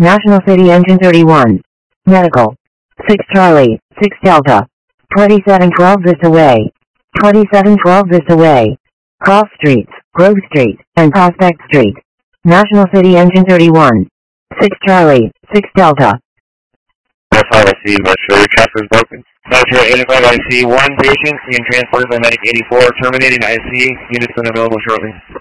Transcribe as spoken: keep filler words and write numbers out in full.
National City Engine thirty-one. Medical. six Charlie, six Delta. twenty-seven twelve Vista Way. twenty-seven twelve Vista Way. Cross Streets, Grove Street, and Prospect Street. National City Engine thirty-one. six Charlie, six Delta. five I C, respiratory traffic is broken. Military eighty-five I C, one patient being transported by Medic eighty-four, terminating I C, units unavailable shortly.